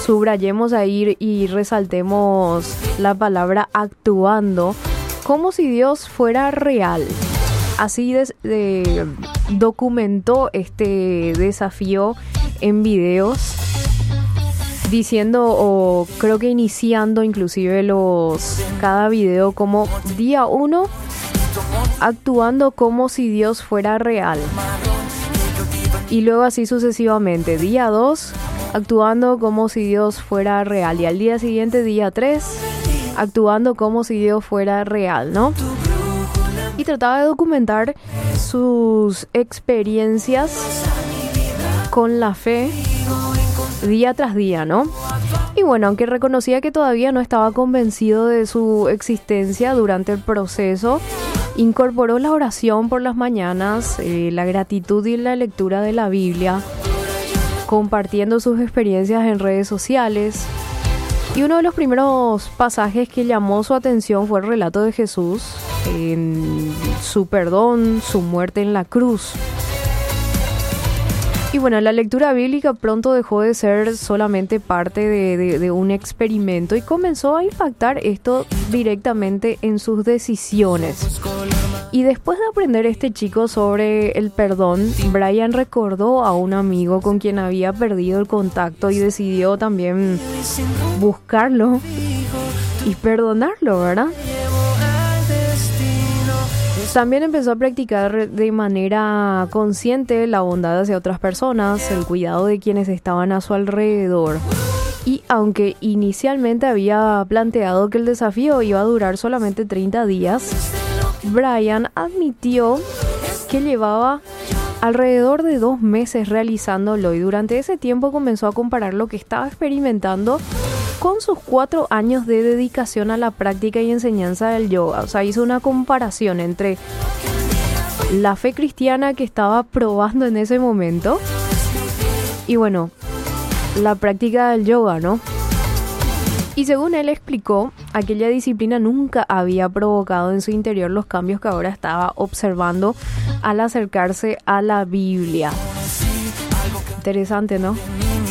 subrayemos ahí y resaltemos la palabra actuando, como si Dios fuera real. Así documentó este desafío en videos, diciendo, o creo que iniciando inclusive cada video como día 1, actuando como si Dios fuera real. Y luego así sucesivamente. Día 2, actuando como si Dios fuera real. Y al día siguiente, día 3, actuando como si Dios fuera real, ¿no? Y trataba de documentar sus experiencias con la fe día tras día, ¿no? Y bueno, aunque reconocía que todavía no estaba convencido de su existencia durante el proceso, incorporó la oración por las mañanas, la gratitud y la lectura de la Biblia, compartiendo sus experiencias en redes sociales. Y uno de los primeros pasajes que llamó su atención fue el relato de Jesús, en su perdón, su muerte en la cruz. Y bueno, la lectura bíblica pronto dejó de ser solamente parte de un experimento y comenzó a impactar esto directamente en sus decisiones. Y después de aprender este chico sobre el perdón, Brian recordó a un amigo con quien había perdido el contacto y decidió también buscarlo y perdonarlo, ¿verdad? También empezó a practicar de manera consciente la bondad hacia otras personas, el cuidado de quienes estaban a su alrededor. Y aunque inicialmente había planteado que el desafío iba a durar solamente 30 días, Brian admitió que llevaba alrededor de 2 meses realizándolo y durante ese tiempo comenzó a comparar lo que estaba experimentando con sus 4 años de dedicación a la práctica y enseñanza del yoga. O sea, hizo una comparación entre la fe cristiana que estaba probando en ese momento y bueno, la práctica del yoga, ¿no? Y según él explicó, aquella disciplina nunca había provocado en su interior los cambios que ahora estaba observando al acercarse a la Biblia. Interesante, ¿no?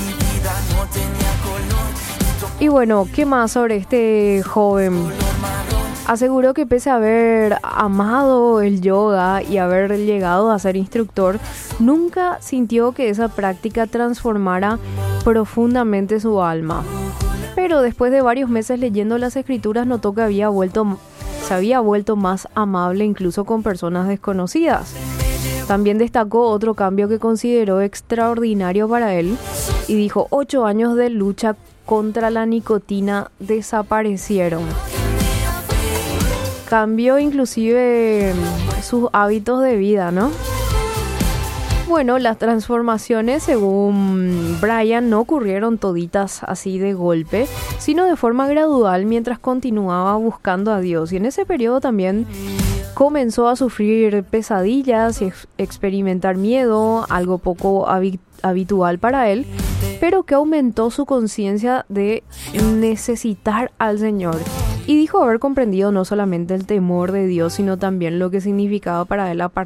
Y bueno, ¿qué más sobre este joven? Aseguró que pese a haber amado el yoga y haber llegado a ser instructor, nunca sintió que esa práctica transformara profundamente su alma. Pero después de varios meses leyendo las escrituras notó que se había vuelto más amable incluso con personas desconocidas. También destacó otro cambio que consideró extraordinario para él y dijo: 8 años de lucha contra la nicotina desaparecieron. Cambió inclusive sus hábitos de vida, ¿no? Bueno, las transformaciones, según Brian, no ocurrieron toditas así de golpe, sino de forma gradual mientras continuaba buscando a Dios. Y en ese periodo también comenzó a sufrir pesadillas y experimentar miedo, algo poco habitual para él, pero que aumentó su conciencia de necesitar al Señor. Y dijo haber comprendido no solamente el temor de Dios, sino también lo que significaba para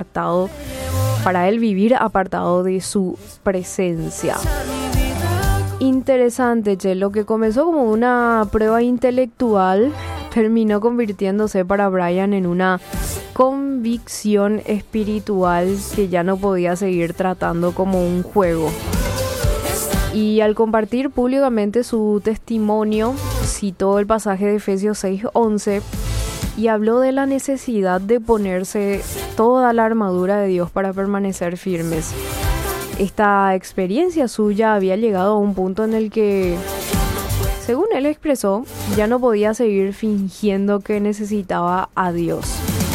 él vivir apartado de su presencia. Interesante, che, lo que comenzó como una prueba intelectual terminó convirtiéndose para Brian en una convicción espiritual que ya no podía seguir tratando como un juego. Y al compartir públicamente su testimonio, citó el pasaje de Efesios 6:11 y habló de la necesidad de ponerse toda la armadura de Dios para permanecer firmes. Esta experiencia suya había llegado a un punto en el que, según él expresó, ya no podía seguir fingiendo que necesitaba a Dios.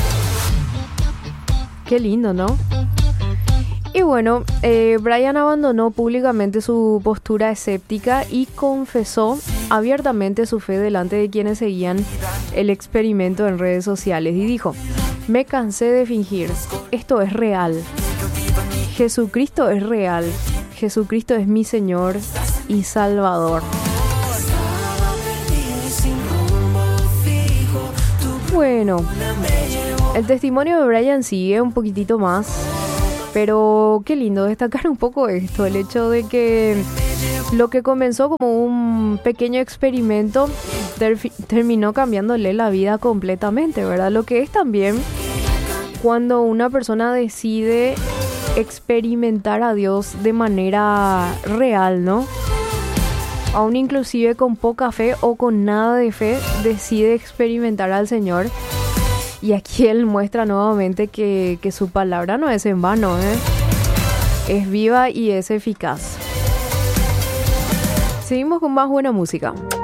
Qué lindo, ¿no? Y bueno, Brian abandonó públicamente su postura escéptica y confesó abiertamente su fe delante de quienes seguían el experimento en redes sociales y dijo: me cansé de fingir, esto es real. Jesucristo es real, Jesucristo es mi Señor y Salvador. Bueno, el testimonio de Brian sigue un poquitito más, pero qué lindo destacar un poco esto, el hecho de que Lo que comenzó como un pequeño experimento terminó cambiándole la vida completamente, ¿verdad? Lo que es también cuando una persona decide experimentar a Dios de manera real, ¿no? Aún inclusive con poca fe o con nada de fe, decide experimentar al Señor. Y aquí Él muestra nuevamente que su palabra no es en vano, ¿eh? Es viva y es eficaz. Seguimos con más buena música.